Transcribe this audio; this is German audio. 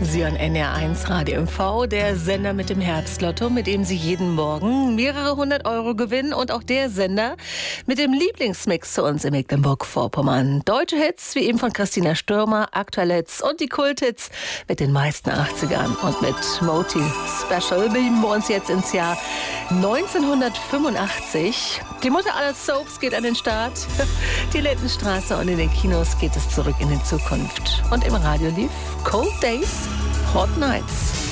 Sie an NR1 Radio MV, der Sender mit dem Herbstlotto, mit dem Sie jeden Morgen mehrere 100 Euro gewinnen, und auch der Sender mit dem Lieblingsmix zu uns in Mecklenburg-Vorpommern. Deutsche Hits, wie eben von Christina Stürmer, aktuelle Hits und die Kulthits mit den meisten 80ern. Und mit Moti Special beamen wir uns jetzt ins Jahr 1985. Die Mutter aller Soaps geht an den Start. Die Lindenstraße, und in den Kinos geht es zurück in die Zukunft. Und im Radio lief Cold Days, Hot Nights.